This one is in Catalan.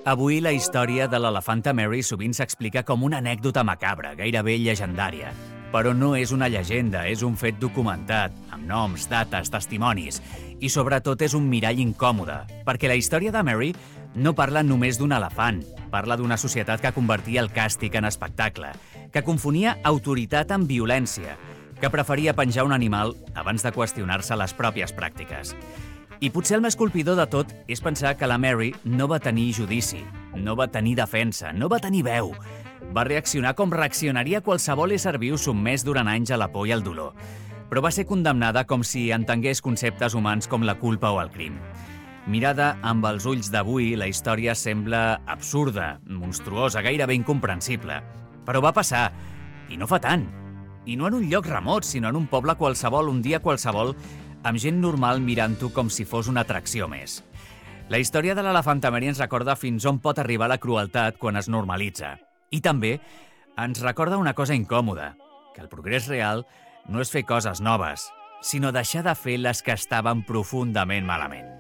Avui la història de l'elefanta Mary sovint s'explica com una anècdota macabra, gairebé llegendària. Però no és una llegenda, és un fet documentat, amb noms, dates, testimonis. I sobretot és un mirall incòmode, perquè la història de Mary no parla només d'un elefant, parla d'una societat que convertia el càstig en espectacle, que confonia autoritat amb violència, que preferia penjar un animal abans de qüestionar-se les pròpies pràctiques. I potser el més colpidor de tot és pensar que la Mary no va tenir judici, no va tenir defensa, no va tenir veu. Va reaccionar com reaccionaria qualsevol ésser viu sotmès durant anys a la por i al dolor. Però va ser condemnada com si entengués conceptes humans com la culpa o el crim. Mirada amb els ulls d'avui, la història sembla absurda, monstruosa, gairebé incomprensible. Però va passar, i no fa tant. I no en un lloc remot, sinó en un poble qualsevol, un dia qualsevol, amb gent normal mirant-ho com si fos una atracció més. La història de l'elefanta Mary ens recorda fins on pot arribar la crueltat quan es normalitza. I també ens recorda una cosa incòmoda, que el progrés real no és fer coses noves, sinó deixar de fer les que estaven profundament malament.